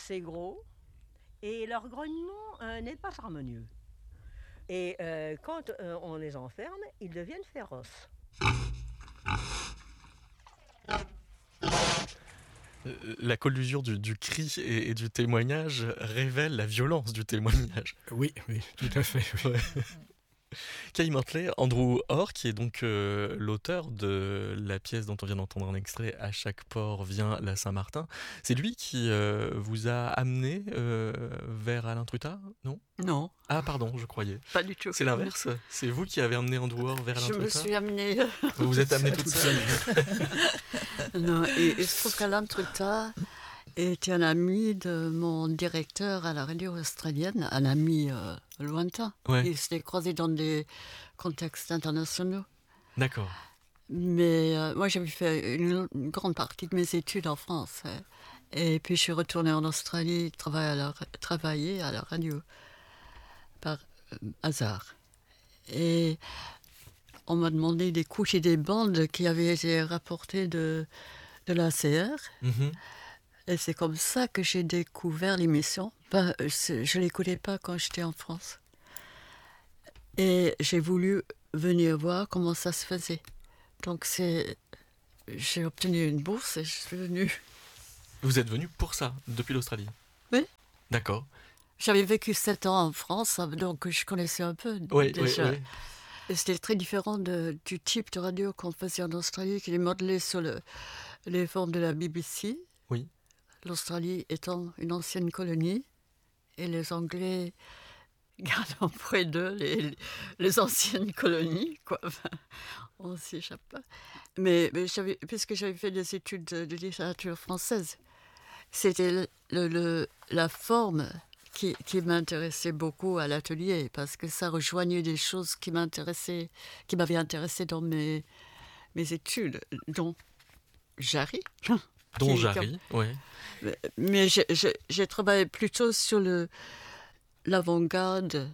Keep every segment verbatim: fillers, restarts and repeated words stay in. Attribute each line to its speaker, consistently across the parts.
Speaker 1: assez gros et leur grognement euh, n'est pas harmonieux. Et euh, quand euh, on les enferme, ils deviennent féroces.
Speaker 2: La collusion du, du cri et, et du témoignage révèle la violence du témoignage.
Speaker 3: Oui, oui, tout à fait. Oui.
Speaker 2: Ouais. Kay Mantley, Andrew Orr, qui est donc euh, l'auteur de la pièce dont on vient d'entendre un extrait, À chaque port vient la Saint-Martin, c'est lui qui euh, vous a amené euh, vers Alain Truttat, non ?
Speaker 4: Non.
Speaker 2: Ah pardon, je croyais.
Speaker 4: Pas du tout.
Speaker 2: C'est l'inverse. C'est vous qui avez amené Andrew Orr vers Alain
Speaker 4: Je
Speaker 2: Truttat ?
Speaker 4: me suis amenée.
Speaker 2: Vous vous êtes amenée toute seule.
Speaker 4: Non, et il se trouve qu'Alain Truttat était un ami de mon directeur à la radio australienne, un ami euh, lointain.
Speaker 2: Ouais.
Speaker 4: Il s'était croisé dans des contextes internationaux.
Speaker 2: D'accord.
Speaker 4: Mais euh, moi, j'avais fait une, une grande partie de mes études en France. Hein. Et puis, je suis retournée en Australie travailler à la, travailler à la radio par euh, hasard. Et on m'a demandé d'écouter des bandes qui avaient été rapportées de, de l'A C R.
Speaker 2: Mm-hmm.
Speaker 4: Et c'est comme ça que j'ai découvert l'émission. Ben, je ne l'écoutais pas quand j'étais en France. Et j'ai voulu venir voir comment ça se faisait. Donc c'est... j'ai obtenu une bourse et je suis venue.
Speaker 2: Vous êtes venu pour ça, depuis l'Australie ?
Speaker 4: Oui.
Speaker 2: D'accord.
Speaker 4: J'avais vécu sept ans en France, donc je connaissais un peu
Speaker 2: Oui,
Speaker 4: déjà.
Speaker 2: oui, oui.
Speaker 4: Et c'était très différent de, du type de radio qu'on faisait en Australie, qui est modelé sur le, les formes de la B B C.
Speaker 2: Oui.
Speaker 4: L'Australie étant une ancienne colonie, et les Anglais gardant près d'eux les, les anciennes colonies, quoi. Enfin, on s'y échappe pas. Mais, mais j'avais, puisque j'avais fait des études de, de littérature française, c'était le, le, le, la forme qui, qui m'intéressait beaucoup à l'atelier, parce que ça rejoignait des choses qui m'intéressaient, qui m'avaient intéressé dans mes, mes études, dont Jarry.
Speaker 2: Dont Jarry, oui.
Speaker 4: Mais, mais j'ai, j'ai, j'ai travaillé plutôt sur le, l'avant-garde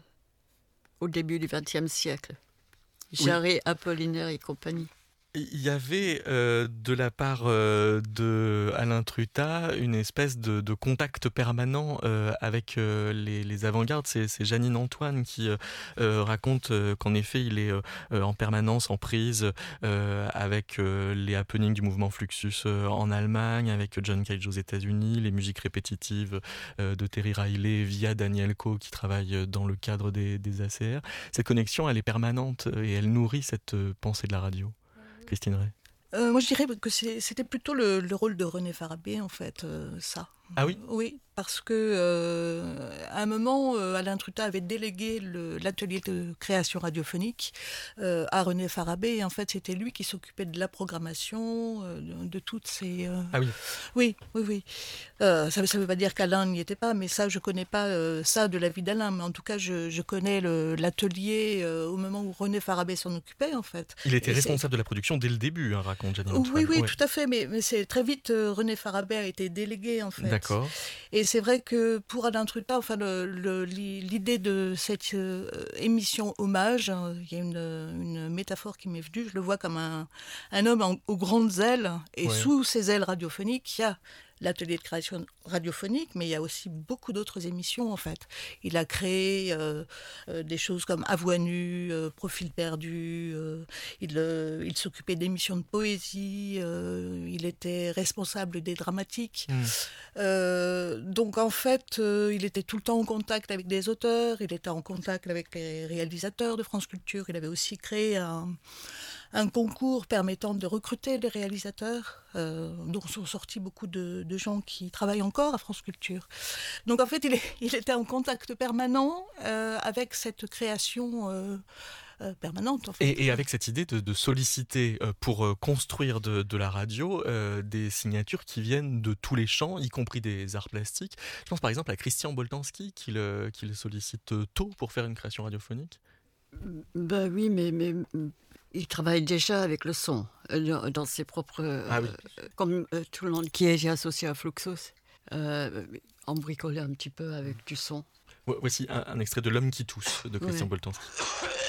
Speaker 4: au début du vingtième siècle. Jarry, oui. Apollinaire et compagnie.
Speaker 2: Il y avait euh, de la part euh, de Alain Truttat une espèce de, de contact permanent euh, avec euh, les, les avant-gardes. C'est, c'est Janine Antoine qui euh, euh, raconte euh, qu'en effet il est euh, en permanence en prise euh, avec euh, les happenings du mouvement Fluxus euh, en Allemagne, avec John Cage aux États-Unis, les musiques répétitives euh, de Terry Riley via Daniel Coe qui travaille dans le cadre des, des A C R. Cette connexion, elle est permanente et elle nourrit cette euh, pensée de la radio. Christine Ray.
Speaker 5: Euh, moi, je dirais que c'est, c'était plutôt le, le rôle de René Farabee, en fait, euh, ça.
Speaker 2: Ah oui ?
Speaker 5: Oui, parce que euh, à un moment, euh, Alain Truttat avait délégué le, l'atelier de création radiophonique euh, à René Farabee. Et en fait, c'était lui qui s'occupait de la programmation, euh, de, de toutes ces... Euh...
Speaker 2: Ah oui.
Speaker 5: Oui, oui, oui. Euh, ça ne veut pas dire qu'Alain n'y était pas, mais ça, je ne connais pas euh, ça de la vie d'Alain. Mais en tout cas, je, je connais le, l'atelier euh, au moment où René Farabee s'en occupait, en fait.
Speaker 2: Il était
Speaker 5: Et
Speaker 2: responsable
Speaker 5: c'est...
Speaker 2: de la production dès le début, hein, raconte Janine Antoine.
Speaker 5: Oui, oui,
Speaker 2: ouais.
Speaker 5: tout à fait. Mais, mais c'est très vite, euh, René Farabee a été délégué, en fait.
Speaker 2: D'accord.
Speaker 5: Et c'est vrai que pour Alain Truttat, enfin, le, le, l'idée de cette euh, émission hommage, hein, il y a une, une métaphore qui m'est venue, je le vois comme un, un homme en, aux grandes ailes, et ouais. Sous ces ailes radiophoniques, il y a l'atelier de création radiophonique, mais il y a aussi beaucoup d'autres émissions, en fait. Il a créé euh, euh, des choses comme À voix nue, euh, Profil perdu, euh, il, euh, il s'occupait d'émissions de poésie, euh, il était responsable des dramatiques. Mmh. Euh, donc, en fait, euh, il était tout le temps en contact avec des auteurs, il était en contact avec les réalisateurs de France Culture, il avait aussi créé un... un concours permettant de recruter des réalisateurs, euh, dont sont sortis beaucoup de, de gens qui travaillent encore à France Culture. Donc en fait, il, est, il était en contact permanent euh, avec cette création euh, euh, permanente. En fait.
Speaker 2: Et, et avec cette idée de, de solliciter euh, pour euh, construire de, de la radio euh, des signatures qui viennent de tous les champs, y compris des arts plastiques. Je pense par exemple à Christian Boltanski, qui le, qui le sollicite tôt pour faire une création radiophonique.
Speaker 4: Ben oui, mais... mais... Il travaille déjà avec le son, euh, dans ses propres... Euh,
Speaker 2: ah oui.
Speaker 4: euh, comme euh, tout le monde qui est associé à Fluxus, euh, en bricolait un petit peu avec du son.
Speaker 2: Voici un, un extrait de L'homme qui tousse de Christian ouais. Boltanski.